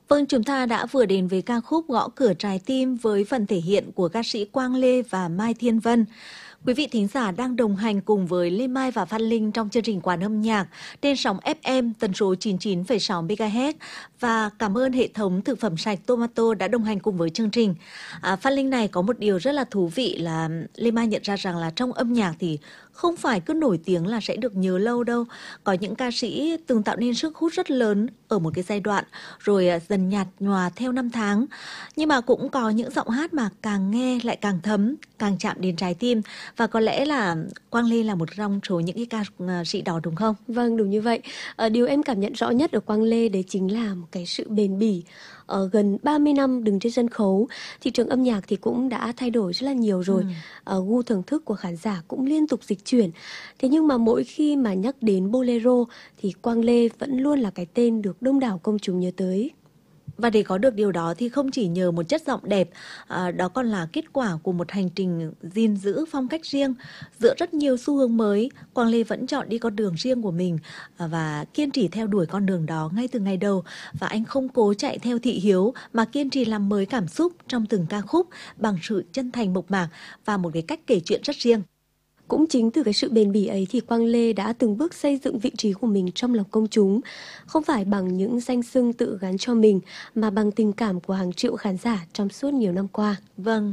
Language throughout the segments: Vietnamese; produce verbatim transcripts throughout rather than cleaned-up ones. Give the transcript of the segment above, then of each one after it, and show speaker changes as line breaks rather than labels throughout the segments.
Vâng, chúng ta đã vừa đến với ca khúc Gõ cửa trái tim với phần thể hiện của ca sĩ Quang Lê và Mai Thiên Vân. Quý vị thính giả đang đồng hành cùng với Lê Mai và Phan Linh trong chương trình Quán âm nhạc trên sóng ép em tần số chín mươi chín phẩy sáu mê ga héc, và cảm ơn hệ thống thực phẩm sạch Tomato đã đồng hành cùng với chương trình. À, Phan Linh này có một điều rất là thú vị là Lê Mai nhận ra rằng là trong âm nhạc thì không phải cứ nổi tiếng là sẽ được nhớ lâu đâu. Có những ca sĩ từng tạo nên sức hút rất lớn ở một cái giai đoạn rồi dần nhạt nhòa theo năm tháng. Nhưng mà cũng có những giọng hát mà càng nghe lại càng thấm, càng chạm đến trái tim. Và có lẽ là Quang Lê là một trong số những cái ca sĩ đó, đúng không?
Vâng, đúng như vậy. À, điều em cảm nhận rõ nhất ở Quang Lê đấy chính là một cái sự bền bỉ. Ở gần ba mươi năm đứng trên sân khấu, thị trường âm nhạc thì cũng đã thay đổi rất là nhiều rồi. Ừ. À, gu thưởng thức của khán giả cũng liên tục dịch chuyển. Thế nhưng mà mỗi khi mà nhắc đến bolero thì Quang Lê vẫn luôn là cái tên được đông đảo công chúng nhớ tới.
Và để có được điều đó thì không chỉ nhờ một chất giọng đẹp, à, đó còn là kết quả của một hành trình gìn giữ phong cách riêng. Giữa rất nhiều xu hướng mới, Quang Lê vẫn chọn đi con đường riêng của mình à, và kiên trì theo đuổi con đường đó ngay từ ngày đầu. Và anh không cố chạy theo thị hiếu mà kiên trì làm mới cảm xúc trong từng ca khúc bằng sự chân thành mộc mạc và một cái cách kể chuyện rất riêng.
Cũng chính từ cái sự bền bỉ ấy thì Quang Lê đã từng bước xây dựng vị trí của mình trong lòng công chúng. Không phải bằng những danh xưng tự gắn cho mình, mà bằng tình cảm của hàng triệu khán giả trong suốt nhiều năm qua.
Vâng,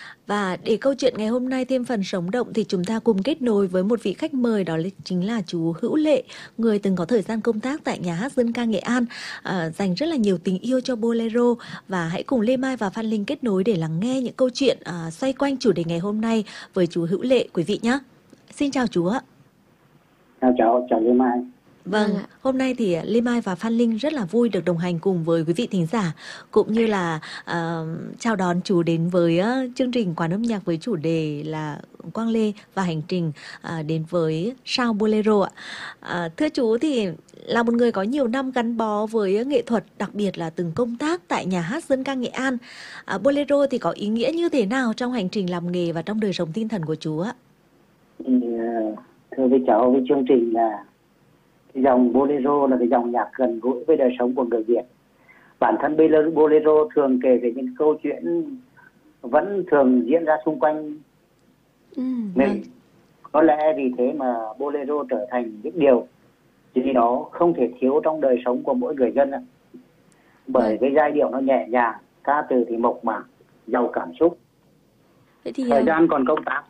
và để câu chuyện ngày hôm nay thêm phần sống động thì chúng ta cùng kết nối với một vị khách mời, đó chính là chú Hữu Lệ, người từng có thời gian công tác tại Nhà hát Dân ca Nghệ An, à, dành rất là nhiều tình yêu cho bolero. Và hãy cùng Lê Mai và Phan Linh kết nối để lắng nghe những câu chuyện à, xoay quanh chủ đề ngày hôm nay với chú Hữu Lệ, quý vị nhé. Xin chào chú ạ.
Chào cháu, chào Lê Mai.
Vâng, hôm nay thì Lê Mai và Phan Linh rất là vui được đồng hành cùng với quý vị thính giả, cũng như là uh, chào đón chú đến với uh, chương trình Quán âm nhạc với chủ đề là Quang Lê và hành trình uh, đến với sao bolero ạ. Uh, thưa chú thì là một người có nhiều năm gắn bó với nghệ thuật, đặc biệt là từng công tác tại Nhà hát Dân ca Nghệ An. Uh, bolero thì có ý nghĩa như thế nào trong hành trình làm nghề và trong đời sống tinh thần của chú ạ?
Ừ, thưa với cháu, với chương trình là cái dòng bolero là cái dòng nhạc gần gũi với đời sống của người Việt. Bản thân bolero thường kể về những câu chuyện vẫn thường diễn ra xung quanh ừ, mình. Có lẽ vì thế mà bolero trở thành những điều gì đó không thể thiếu trong đời sống của mỗi người dân. Bởi ừ. cái giai điệu nó nhẹ nhàng, ca từ thì mộc mạc, giàu cảm xúc.
Vậy thì
thời gian còn công tác